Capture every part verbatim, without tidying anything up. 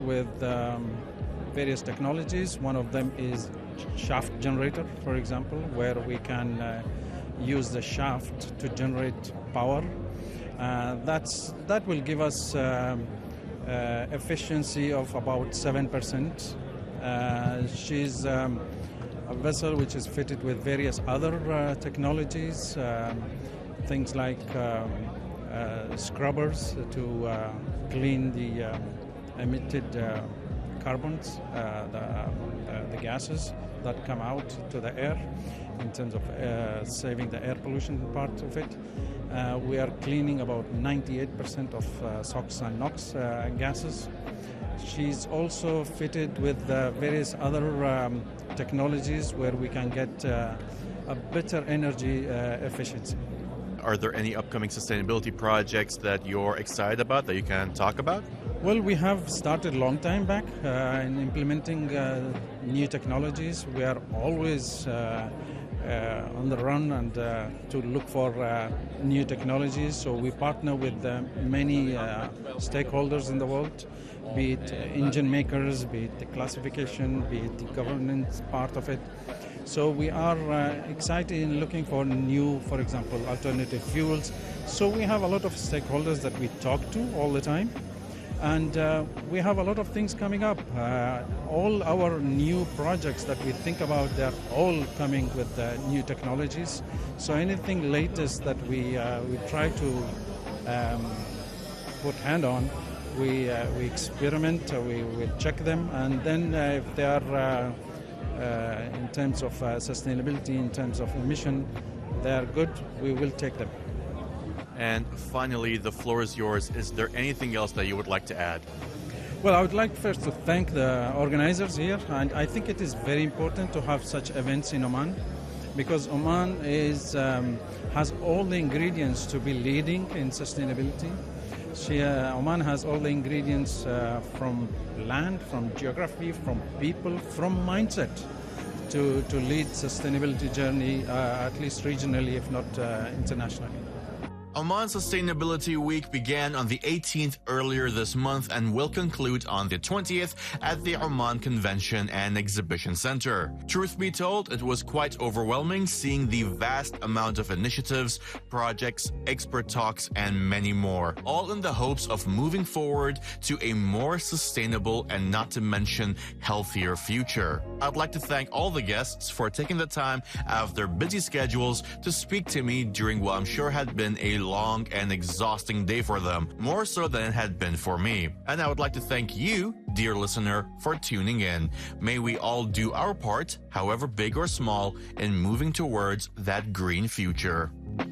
with um, various technologies. One of them is shaft generator, for example, where we can uh, use the shaft to generate power. Uh, that's that will give us um, uh, efficiency of about seven percent. Uh, she's um, a vessel which is fitted with various other uh, technologies, um, things like um, uh, scrubbers to uh, clean the uh, emitted uh, carbons, uh, the, uh, the gases that come out to the air in terms of uh, saving the air pollution part of it. Uh, we are cleaning about ninety-eight percent of uh, SOx and NOx uh, gases. She's also fitted with uh, various other um, technologies where we can get uh, a better energy uh, efficiency. Are there any upcoming sustainability projects that you're excited about that you can talk about? Well, we have started a long time back uh, in implementing uh, new technologies. We are always uh, uh, on the run and uh, to look for uh, new technologies. So we partner with uh, many uh, stakeholders in the world, be it engine makers, be it the classification, be it the governance part of it. So we are uh, excited in looking for new, for example, alternative fuels. So we have a lot of stakeholders that we talk to all the time. And uh, we have a lot of things coming up. Uh, all our new projects that we think about, they're all coming with uh, new technologies. So anything latest that we uh, we try to um, put hand on, we uh, we experiment, uh, we, we check them, and then uh, if they are uh, uh, in terms of uh, sustainability, in terms of emission, they are good, we will take them. And finally, the floor is yours. Is there anything else that you would like to add? Well, I would like first to thank the organizers here, and I think it is very important to have such events in Oman, because Oman is um, has all the ingredients to be leading in sustainability. She, uh, Oman has all the ingredients uh, from land, from geography, from people, from mindset to, to lead sustainability journey, uh, at least regionally, if not uh, internationally. Oman Sustainability Week began on the eighteenth earlier this month and will conclude on the twentieth at the Oman Convention and Exhibition Center. Truth be told, it was quite overwhelming seeing the vast amount of initiatives, projects, expert talks, and many more, all in the hopes of moving forward to a more sustainable and not to mention healthier future. I'd like to thank all the guests for taking the time out of their busy schedules to speak to me during what I'm sure had been a long and exhausting day for them, more so than it had been for me. And I would like to thank you, dear listener, for tuning in. May we all do our part, however big or small, in moving towards that green future.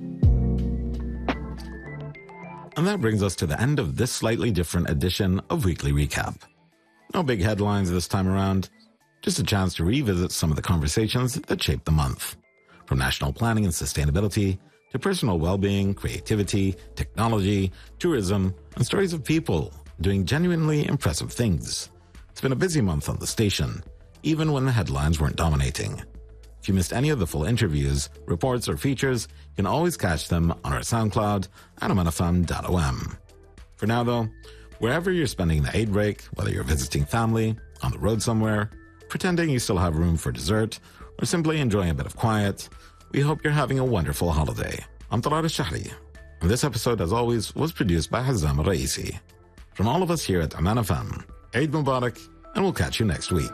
And that brings us to the end of this slightly different edition of Weekly Recap. No big headlines this time around, just a chance to revisit some of the conversations that shaped the month. From national planning and sustainability, to personal well-being, creativity, technology, tourism, and stories of people doing genuinely impressive things. It's been a busy month on the station, even when the headlines weren't dominating. If you missed any of the full interviews, reports, or features, you can always catch them on our SoundCloud at oman f m dot o m. For now, though, wherever you're spending the Eid break, whether you're visiting family, on the road somewhere, pretending you still have room for dessert, or simply enjoying a bit of quiet, we hope you're having a wonderful holiday. I'm Tarar al-Shahri, and this episode, as always, was produced by Hazam al-Raisi. From all of us here at Oman F M, Eid Mubarak, and we'll catch you next week.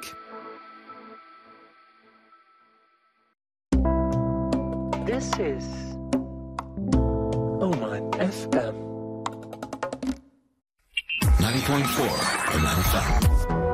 This is Oman F M. ninety point four Oman F M.